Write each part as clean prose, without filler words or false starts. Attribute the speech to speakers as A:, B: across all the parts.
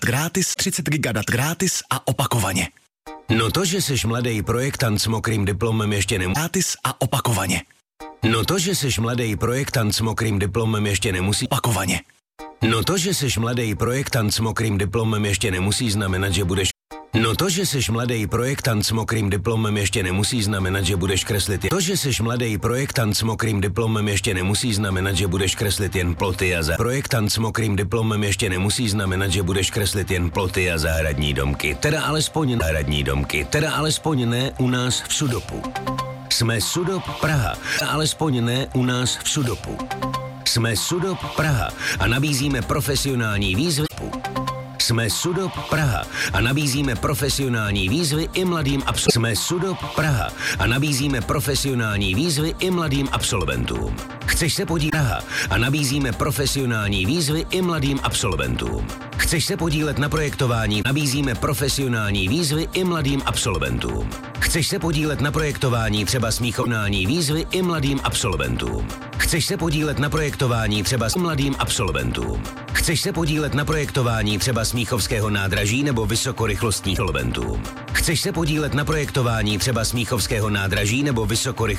A: gratis, 30 giga dat gratis a opakovaně.
B: No to, že seš mladý projektant s mokrým diplomem ještě
A: Gratis a opakovaně.
B: No to, že seš mladý projektant s mokrým diplomem ještě nemusí
A: Opakovaně.
B: No to, že seš mladý projektant s mokrým diplomem ještě nemusí znamenat, že budeš No to, že seš mladý projektant s mokrým diplomem ještě nemusí znamenat, že budeš kreslit To, že seš mladý projektant s mokrým diplomem ještě nemusí znamenat, že budeš kreslit jen ploty a Projektant s mokrým diplomem ještě nemusí znamenat, že budeš kreslit jen ploty a zahradní domky. Teda alespoň ne u nás v Sudopu. Jsme Sudop Praha, alespoň ne u nás v Sudopu. Jsme Sudop Praha a nabízíme profesionální výzvy. Jsme Sudop Praha a nabízíme profesionální výzvy i mladým Jsme Sudop Praha a nabízíme profesionální výzvy i mladým absolventům. Chceš se podílet Praha a nabízíme profesionální výzvy i mladým absolventům. Chceš se podílet na projektování? Nabízíme profesionální výzvy i mladým absolventům. Chceš se podílet na projektování třeba smíchovnání výzvy i mladým absolventům. Chceš se podílet na projektování třeba s mladým absolventům. Chceš se podílet na projektování třeba Smíchovského nádraží nebo vysokorychlostních absolventům. Chceš se podílet na projektování třeba Smíchovského nádraží nebo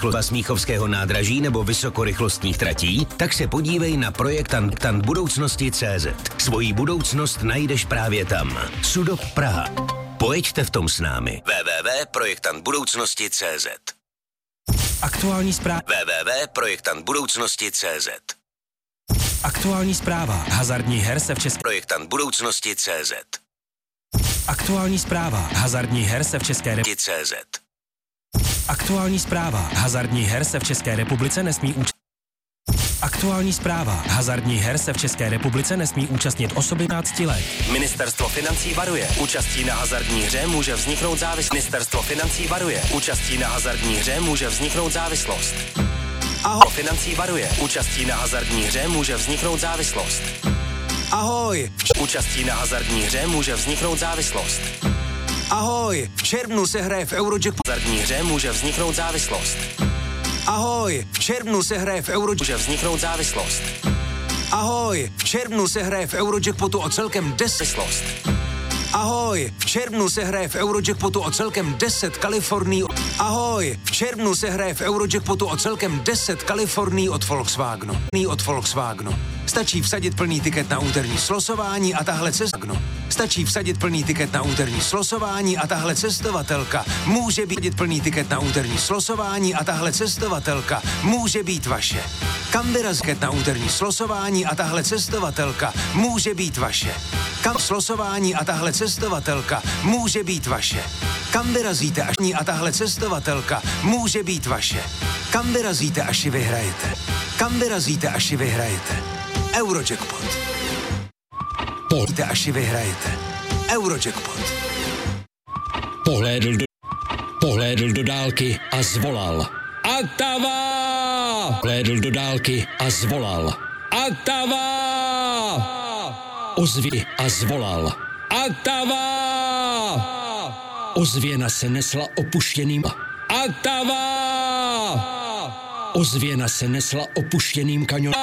B: vysokorychlostních tratí? Tak se podívej na projektant budoucnosti.cz. Svoji budoucnost najdeš právě tam. Sudop Praha. Pojeďte v tom s námi. www.projektantbudoucnosti.cz.
C: Aktuální zpráva.
B: www.projektantbudoucnosti.cz.
C: Aktuální zpráva. Hazardních her se v České
B: Projektantbudoucnosti.cz.
C: Aktuální zpráva. Hazardních her se v České republice. Aktuální zpráva. Hazardních her se v České republice nesmí Aktuální zpráva. Hazardních her se v České republice nesmí účastnit osoby 15 let.
D: Ministerstvo financí varuje. Účastí na hazardní hře může vzniknout závislost. Ministerstvo financí varuje. Účastí na hazardní hře může vzniknout závislost. Ahoj. Financí varuje. Účastí na hazardní hře může vzniknout závislost.
E: Ahoj.
D: Účastí na hazardní hře může vzniknout závislost.
E: Ahoj. V červnu se hraje v Eurojackpotu.
D: Hazardní hře může vzniknout závislost.
E: Ahoj. V červnu se hraje v
D: Může vzniknout závislost.
E: Ahoj. V červnu se hraje v Eurojackpotu o celkem 10. Ahoj. V červnu se hraje v Eurojackpotu o celkem 10 Kalifornií. Ahoj. V červnu se hraje v Eurojackpotu o celkem 10 Kalifornií od Volkswagenu. Stačí vsadit plný tiket na úterní slosování a tahle cestovatelka může být plný tiket na úterní slosování a tahle cestovatelka může být vaše. Canberra tiket na úterní slosování a tahle cestovatelka může být vaše. Slosování a tahle cestovatelka může být vaše. Kam vyrazíte až a tahle cestovatelka může být vaše. Kam vyrazíte až ji vyhrajete. Eurojackpot. Až ji vyhrajete. Eurojackpot.
F: Pohlédl do dálky a zvolal. Atava! Pohlédl do dálky a zvolal. Atava! Ozvy a zvolal. Atava! Ozvěna se nesla opuštěným. Atava! Ozvěna se nesla opuštěným kanionem.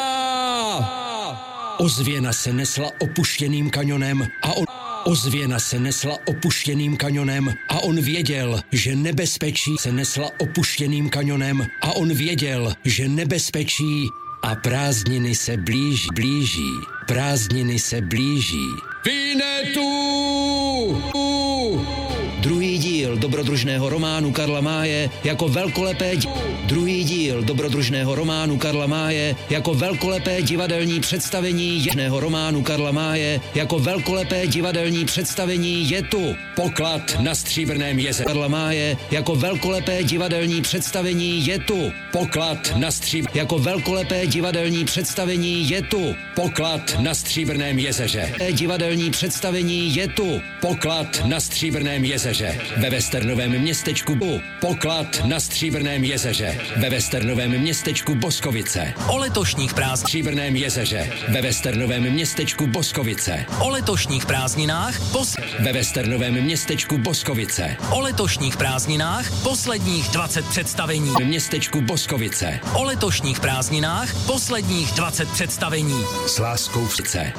F: Ozvěna se nesla opuštěným kanionem a on věděl, že nebezpečí se nesla opuštěným kanionem a on věděl, že nebezpečí a prázdniny se blíží. Vinetu! Druhý díl dobrodružného románu Karla Máje jako velkolepé divadelní představení je tu. Poklad na Stříbrném jezeře. Karla Máje jako velkolepé divadelní představení je tu. Poklad na Stříbrném jezeře. Divadelní představení je tu. Poklad na Stříbrném jezeře. Ve westernovém městečku Poklad na Stříbrném jezeře. Ve westernovém městečku Boskovice.
D: O letošních prázdninách
F: Stříbrném jezeře. Ve westernovém městečku Boskovice.
D: O letošních prázdninách
F: Ve westernovém městečku Boskovice.
D: O letošních prázdninách posledních 20 představení.
F: Městečku Boskovice.
D: O letošních prázdninách posledních 20 představení.
F: S láskou v srdce.